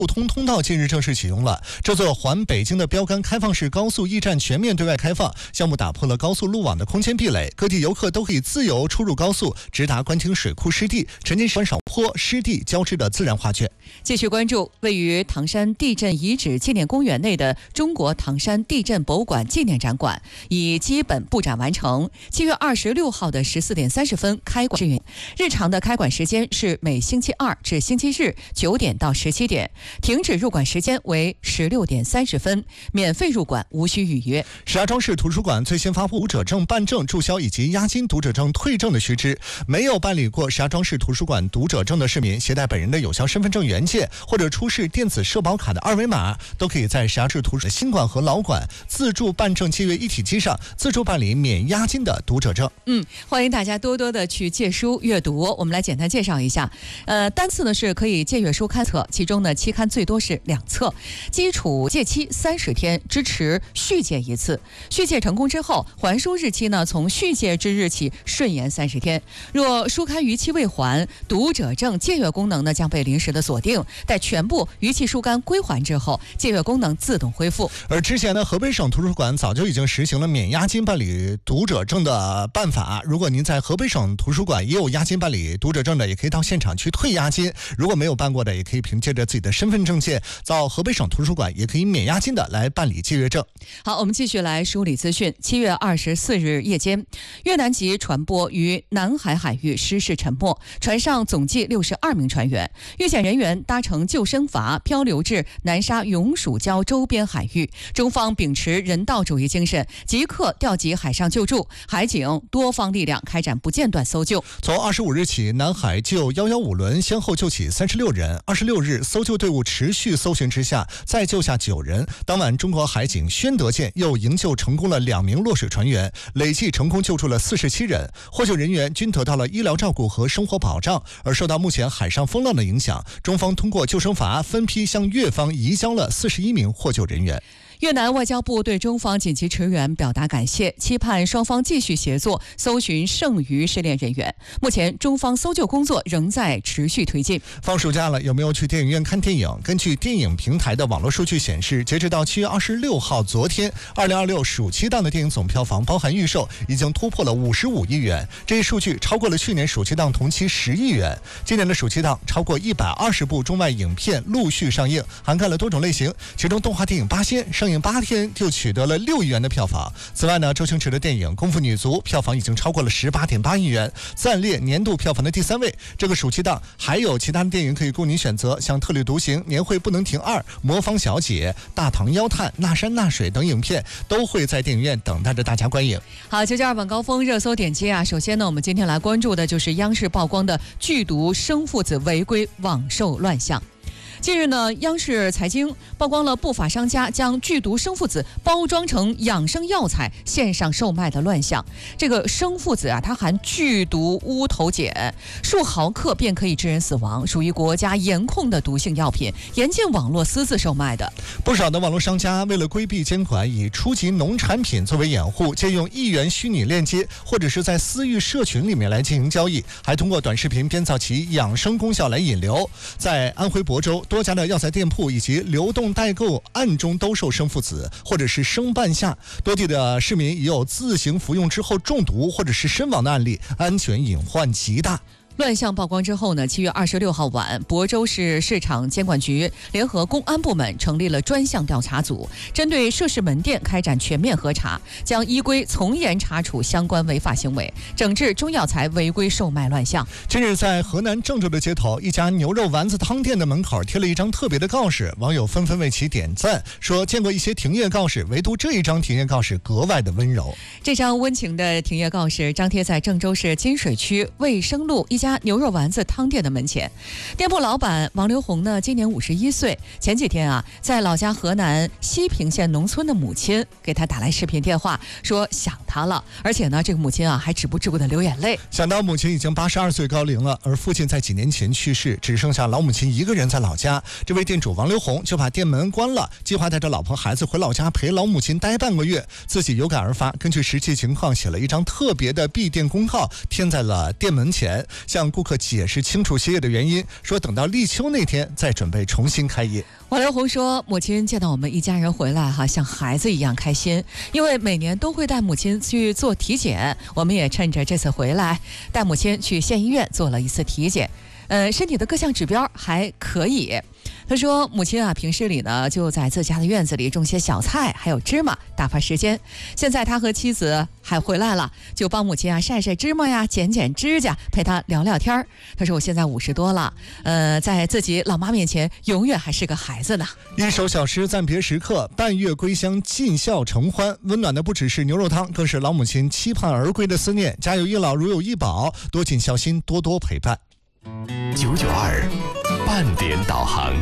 互通通道近日正式启用了。这座环北京的标杆开放式高速驿站全面对外开放，项目打破了高速路网的空间壁垒，各地游客都可以自由出入高速，直达官厅水库湿地、沉浸式观赏坡湿地交织的自然画卷。 继续关注位于唐山地震遗址纪念公园内的中国唐山地震博物馆纪念展馆，已基本布展完成。7月26号的14点30分开馆试运，日常的开馆时间是每星期二至星期日9点到17点，停止入馆时间为16点30分，免费入馆，无需预约。 石家庄市图书馆最新发布读者证办证注销以及押金读者证退证的须知，没有办理过石家庄市图书馆读者证的市民，携带本人的有效身份证原件或者出示电子社保卡的二维码，都可以在石家市图书馆新馆和老馆自助办证借阅一体机上自助办理免押金的读者证。 欢迎大家多多的去借书阅读。我们来简单介绍一下，单次呢是可以借阅书刊册，其中呢期刊最多是2册，基础借期30天，支持续借1次。续借成功之后，还书日期呢从续借之日起顺延30天。若书刊逾期未还，读者证借阅功能呢将被临时的锁定，待全部逾期书刊归还之后，借阅功能自动恢复。 而之前呢，河北省图书馆早就已经实行了免押金办理读者证的办法。如果您在河北省图书馆也有押金办理读者证的，也可以到现场去退押金；如果没有办过的，也可以凭借着自己的身份证件到河北省图书馆，也可以免押金的来办理借阅证。 好，我们继续来梳理资讯。7月24日夜间，越南籍船舶于南海海域失事沉没，船上总计62名船员。遇险人员搭乘救生筏漂流至南沙永暑礁周边海域。中方秉持人道主义精神，即刻调集海上救助、海警多方力量，开展不间断搜救。 从25日起，南海救115轮先后救起36人。26日，搜救队伍持续搜寻之下，再救下9人。当晚，中国海警宣德舰又营救成功了2名落水船员，累计成功救助了47人。获救人员均得到了医疗照顾和生活保障。而受到目前海上风浪的影响，中方通过救生筏分批向越方移交了41名获救人员。 越南外交部对中方紧急驰援表达感谢，期盼双方继续协作搜寻剩余失联人员。目前中方搜救工作仍在持续推进。 放暑假了，有没有去电影院看电影？根据电影平台的网络数据显示，截止到7月26号昨天，2026暑期档的电影总票房包含预售已经突破了55亿元，这一数据超过了去年暑期档同期10亿元。今年的暑期档超过120部中外影片陆续上映，涵盖了多种类型，其中动画电影《八仙》上映8天就取得了6亿元的票房。此外呢，周星驰的电影《功夫女足》票房已经超过了18.8亿元，暂列年度票房的第3位。这个暑期档还有其他的电影可以供您选择，像《特立独行》、《年会不能停2》、《魔方小姐》、《大唐妖探》、《那山那水》等影片都会在电影院等待着大家观影。 好，992晚高峰热搜点击啊，首先呢，我们今天来关注的就是央视曝光的剧毒生父子违规网售乱象。近日呢，央视财经曝光了不法商家将剧毒生附子包装成养生药材线上售卖的乱象。这个生附子啊，它含剧毒乌头碱，数毫克便可以致人死亡，属于国家严控的毒性药品，严禁网络私自售卖的。 不少的网络商家为了规避监管，以初级农产品作为掩护，借用1元虚拟链接或者是在私域社群里面来进行交易，还通过短视频编造其养生功效来引流。在安徽亳州，多家的药材店铺以及流动代购暗中兜售生附子或者是生半夏，多地的市民已有自行服用之后中毒或者是身亡的案例，安全隐患极大。 乱象曝光之后呢，7月26号晚，亳州市市场监管局联合公安部门成立了专项调查组，针对涉事门店开展全面核查，将依规从严查处相关违法行为，整治中药材违规售卖乱象。 近日，在河南郑州的街头，一家牛肉丸子汤店的门口贴了一张特别的告示，网友纷纷为其点赞，说见过一些停业告示，唯独这一张停业告示格外的温柔。 这张温情的停业告示张贴在郑州市金水区卫生路一家牛肉丸子汤店的门前。店铺老板王刘红呢，今年51岁。前几天啊，在老家河南西平县农村的母亲给他打来视频电话，说想他了，而且呢，这个母亲啊还止不住的流眼泪。 想到母亲已经82岁高龄了，而父亲在几年前去世，只剩下老母亲一个人在老家。这位店主王刘红就把店门关了，计划带着老婆孩子回老家陪老母亲待半个月。自己有感而发，根据实际情况写了一张特别的闭店公告，贴在了店门前，向向顾客解释清楚歇业的原因，说等到立秋那天再准备重新开业。 王刘红说，母亲见到我们一家人回来像孩子一样开心，因为每年都会带母亲去做体检，我们也趁着这次回来带母亲去县医院做了一次体检，身体的各项指标还可以。他说母亲平时里呢就在自家的院子里种些小菜还有芝麻打发时间，现在他和妻子还回来了，就帮母亲晒晒芝麻呀，剪剪指甲，陪她聊聊天。他说我现在50多了，在自己老妈面前永远还是个孩子呢。 一首小诗暂别时刻，半月归乡尽孝承欢，温暖的不只是牛肉汤，更是老母亲期盼而归的思念。家有一老如有一宝，多尽孝心，多多陪伴。 992半点导航。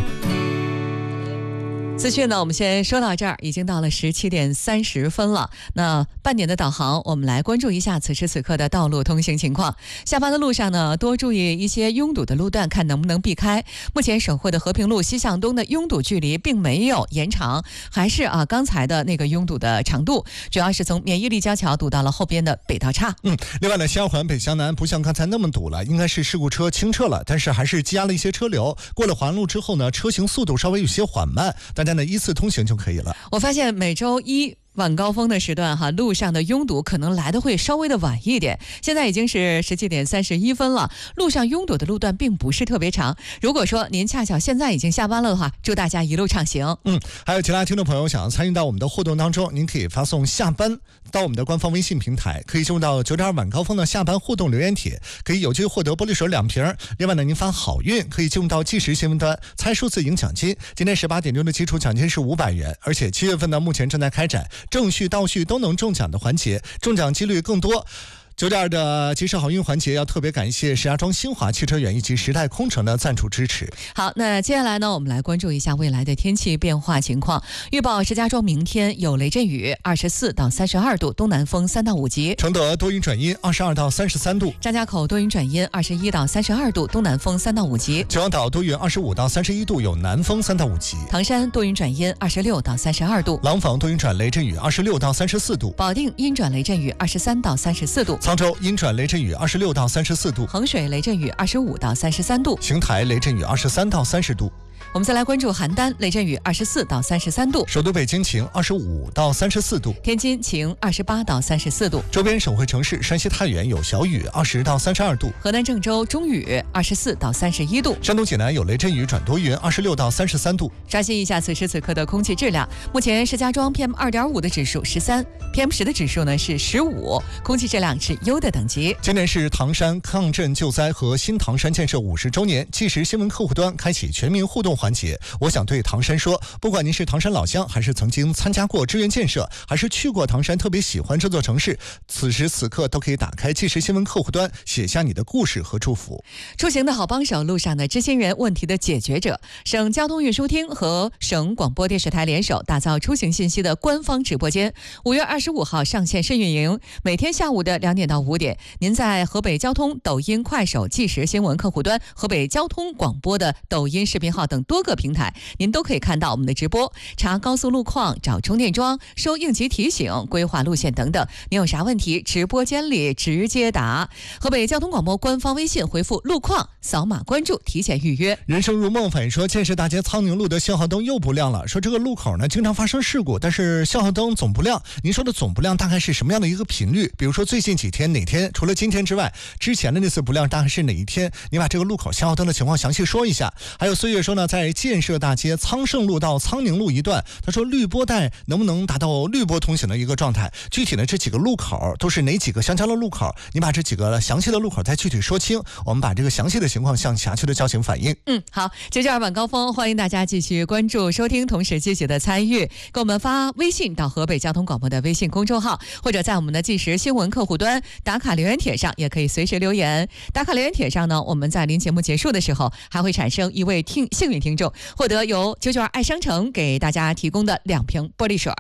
资讯呢，我们先说到这儿，已经到了17点30分了。那半点的导航，我们来关注一下此时此刻的道路通行情况。下班的路上呢，多注意一些拥堵的路段，看能不能避开。目前省会的和平路西向东的拥堵距离并没有延长，还是刚才的那个拥堵的长度，主要是从免疫立交桥堵到了后边的北道岔。 另外呢，西二环北向南不像刚才那么堵了，应该是事故车清撤了，但是还是积压了一些车流。过了环路之后呢，车行速度稍微有些缓慢，大家呢依次通行就可以了。 我发现每周一晚高峰的时段路上的拥堵可能来的会稍微的晚一点。现在已经是17点31分了，路上拥堵的路段并不是特别长。如果说您恰巧现在已经下班了的话，祝大家一路畅行。 还有其他听众朋友想要参与到我们的互动当中，您可以发送下班到我们的官方微信平台，可以进入到9.2晚高峰的下班互动留言帖，可以有机会获得玻璃水2瓶。另外呢，您发好运可以进入到即时新闻端猜数字赢奖金。今天18点钟的基础奖金是500元，而且7月份呢目前正在开展正序倒序都能中奖的环节，中奖几率更多。9.2的及时好运环节要特别感谢石家庄新华汽车园以及时代空城的赞助支持。 好，那接下来呢，我们来关注一下未来的天气变化情况。预报石家庄明天有雷阵雨，24到32度，东南风3到5级。 承德多云转阴，22到33度。 张家口多云转阴，21到32度，东南风3到5级。 九阳岛多云25到31度，有南风3到5级。 唐山多云转阴，26到32度。 廊坊多云转雷阵雨，26到34度。 保定阴转雷阵雨，23到34度。 沧州阴转雷阵雨，26到34度。 衡水雷阵雨，25到33度。 邢台雷阵雨，23到30度。 我们再来关注邯郸雷阵雨24到33度， 首都北京晴25到34度， 天津晴28到34度， 周边省会城市山西太原有小雨20到32度， 河南郑州中雨24到31度， 山东济南有雷阵雨转多云26到33度。 刷新一下此时此刻的空气质量，目前石家庄 PM2.5 的指数13， PM10 的指数呢是15，空气质量是优的等级。 今年是唐山抗震救灾和新唐山建设50周年，即时新闻客户端开启全民互动环节。我想对唐山说，不管您是唐山老乡，还是曾经参加过志愿建设，还是去过唐山特别喜欢这座城市，此时此刻都可以打开即时新闻客户端，写下你的故事和祝福。 出行的好帮手，路上的知心人，问题的解决者。省交通运输厅和省广播电视台联手打造出行信息的官方直播间，5月25号上线试运营，每天下午的2点到5点，您在河北交通、抖音、快手即时新闻客户端、河北交通广播的抖音视频号等多个平台，您都可以看到我们的直播，查高速路况、找充电桩、收应急提醒、规划路线等等。您有啥问题，直播间里直接答。河北交通广播官方微信回复路况，扫码关注，提前预约。 人生如梦反映说，建设大街苍宁路的信号灯又不亮了，说这个路口呢经常发生事故，但是信号灯总不亮。您说的总不亮大概是什么样的一个频率？比如说最近几天哪天，除了今天之外，之前的那次不亮大概是哪一天？你把这个路口信号灯的情况详细说一下。还有岁月说呢，在建设大街苍盛路到苍宁路一段，他说绿波带能不能达到绿波通行的一个状态？具体的这几个路口都是哪几个相交的路口？你把这几个详细的路口再具体说清，我们把这个详细的情况向辖区的交警反映。 好，992晚高峰，欢迎大家继续关注收听，同时积极的参与，给我们发微信到河北交通广播的微信公众号，或者在我们的即时新闻客户端打卡留言帖上也可以随时留言。打卡留言帖上呢，我们在临节目结束的时候还会产生一位幸运听众，获得由992爱商城给大家提供的2瓶玻璃水。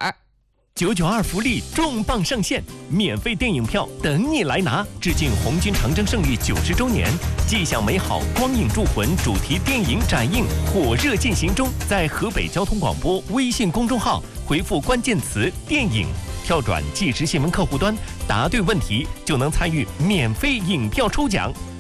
992福利重磅上线，免费电影票等你来拿！致敬红军长征胜利90周年，既享美好光影铸魂主题电影展映火热进行中。在河北交通广播微信公众号回复关键词电影，跳转即时新闻客户端，答对问题就能参与免费影票抽奖。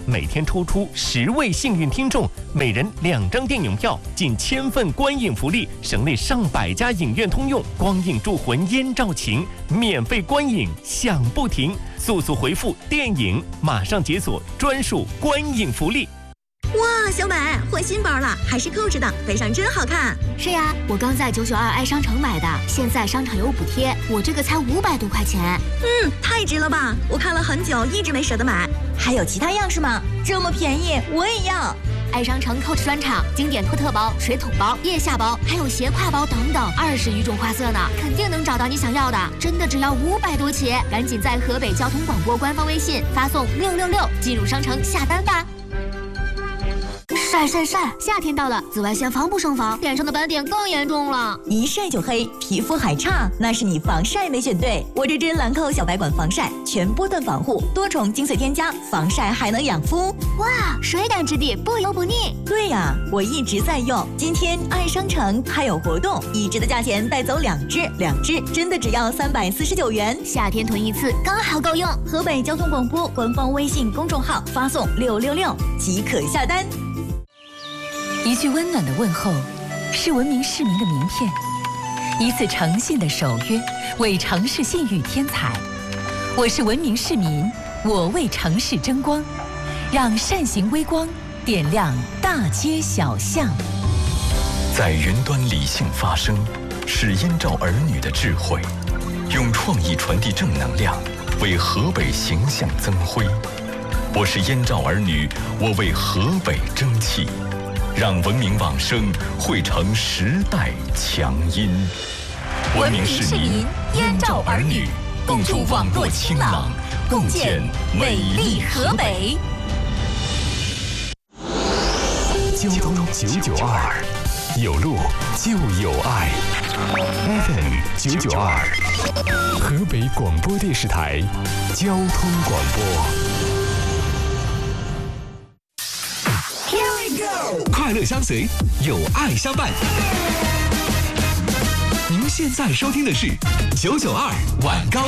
每天抽出10位幸运听众，每人2张电影票，近1000份观影福利，省内上百家影院通用，光影铸魂燕赵情，免费观影享不停。速速回复电影，马上解锁专属观影福利。 哇，小美换新包了，还是 Coach 的，背上真好看。 是呀，我刚在992爱商城买的，现在商场有补贴，我这个才500多块钱。 太值了吧！我看了很久，一直没舍得买。还有其他样式吗？这么便宜，我也要。 爱商城 Coach 专场，经典托特包、水桶包、腋下包，还有斜挎包等等，20余种花色呢，肯定能找到你想要的。真的只要500多起，赶紧在河北交通广播官方微信发送666进入商城下单吧。晒！夏天到了，紫外线防不胜防，脸上的斑点更严重了。 一晒就黑，皮肤还差，那是你防晒没选对。我这支兰蔻小白管防晒，全波段防护，多重精粹添加，防晒还能养肤。 哇，水感质地，不油不腻。 对呀，我一直在用。今天爱商城还有活动，1支的价钱带走2支真的只要349元。 夏天囤一次刚好够用。 河北交通广播官方微信公众号发送666即可下单。 一句温暖的问候，是文明市民的名片；一次诚信的守约，为城市信誉添彩。我是文明市民，我为城市争光，让善行微光点亮大街小巷。 在云端理性发声，是燕赵儿女的智慧，用创意传递正能量，为河北形象增辉。我是燕赵儿女，我为河北争气。让文明往生汇成时代强音。 文明市民，燕赵儿女，共筑网络清朗，共建美丽河北。 交通992，有路就有爱。FM 992，河北广播电视台交通广播。快乐相随，有爱相伴。您现在收听的是992晚高